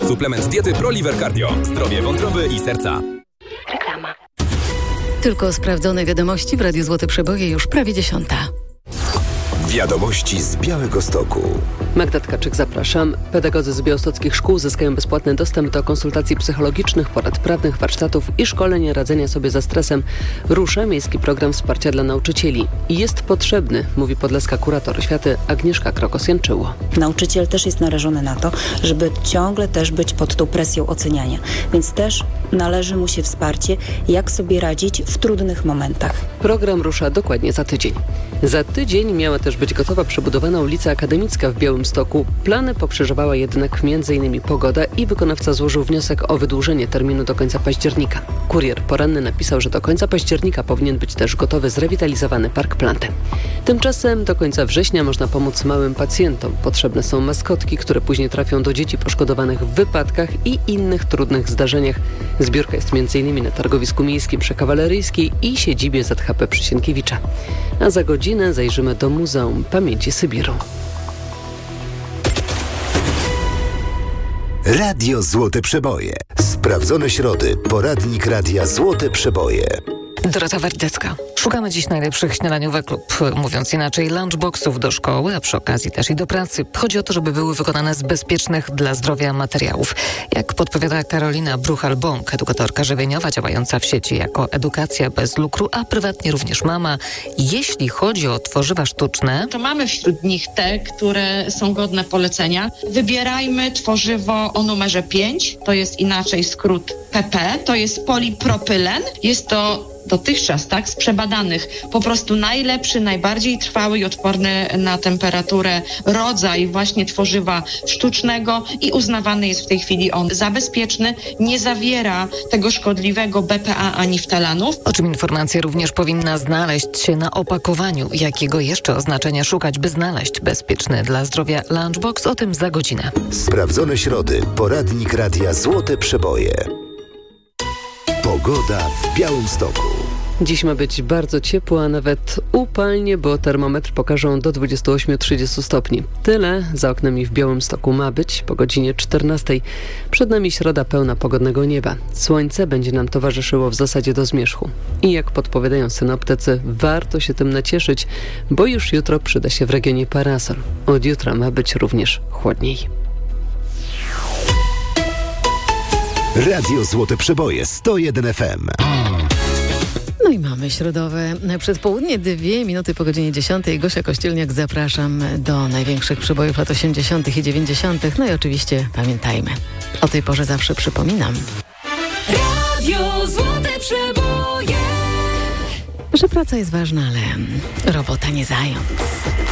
Suplement diety ProLiver Cardio. Zdrowie wątroby i serca. Reklama. Tylko sprawdzone wiadomości w Radiu Złote Przeboje już prawie 10:00. Wiadomości z Białegostoku. Magda Tkaczyk, zapraszam. Pedagodzy z białostockich szkół zyskają bezpłatny dostęp do konsultacji psychologicznych, porad prawnych, warsztatów i szkoleń radzenia sobie ze stresem. Rusza miejski program wsparcia dla nauczycieli. I jest potrzebny, mówi podlaska kurator oświaty Agnieszka Krokos-Janczyło. Nauczyciel też jest narażony na to, żeby ciągle też być pod tą presją oceniania. Więc też należy mu się wsparcie, jak sobie radzić w trudnych momentach. Program rusza dokładnie za tydzień. Za tydzień miała też być gotowa przebudowana ulica Akademicka w Białymstoku. Plany pokrzyżowała jednak m.in. pogoda i wykonawca złożył wniosek o wydłużenie terminu do końca października. Kurier poranny napisał, że do końca października powinien być też gotowy zrewitalizowany Park Planty. Tymczasem do końca września można pomóc małym pacjentom. Potrzebne są maskotki, które później trafią do dzieci poszkodowanych w wypadkach i innych trudnych zdarzeniach. Zbiórka jest m.in. na targowisku miejskim przy Kawaleryjskiej i siedzibie ZHP przy Sienkiewicza. A za godzinę zajrzymy do Muzeum Pamięci Sybiru. Radio Złote Przeboje. Sprawdzone środy. Poradnik Radia Złote Przeboje. Dorota Wardecka. Szukamy dziś najlepszych śniadaniówek lub, mówiąc inaczej, lunchboxów do szkoły, a przy okazji też i do pracy. Chodzi o to, żeby były wykonane z bezpiecznych dla zdrowia materiałów. Jak podpowiada Karolina Bruchal-Bąk, edukatorka żywieniowa działająca w sieci jako Edukacja bez lukru, a prywatnie również mama. Jeśli chodzi o tworzywa sztuczne, to mamy wśród nich te, które są godne polecenia. Wybierajmy tworzywo o numerze 5, to jest inaczej skrót PP, to jest polipropylen. Jest to dotychczas, z przebadanych, po prostu najlepszy, najbardziej trwały i odporny na temperaturę rodzaj właśnie tworzywa sztucznego i uznawany jest w tej chwili on za bezpieczny, nie zawiera tego szkodliwego BPA ani ftalanów. O czym informacja również powinna znaleźć się na opakowaniu, jakiego jeszcze oznaczenia szukać, by znaleźć bezpieczny dla zdrowia lunchbox, o tym za godzinę. Sprawdzone środy. Poradnik Radia Złote Przeboje. Pogoda w Białymstoku. Dziś ma być bardzo ciepło, a nawet upalnie, bo termometr pokażą do 28-30 stopni. Tyle za oknami w Białymstoku ma być po godzinie 14. Przed nami środa pełna pogodnego nieba. Słońce będzie nam towarzyszyło w zasadzie do zmierzchu. I jak podpowiadają synoptycy, warto się tym nacieszyć, bo już jutro przyda się w regionie parasol. Od jutra ma być również chłodniej. Radio Złote Przeboje 101 FM. No i mamy środowe przedpołudnie, 2 minuty po godzinie 10. Gosia Kościelniak, zapraszam do największych przebojów lat 80. i 90. No i oczywiście pamiętajmy, o tej porze zawsze przypominam. Radio Złote Przeboje. Że praca jest ważna, ale robota nie zając.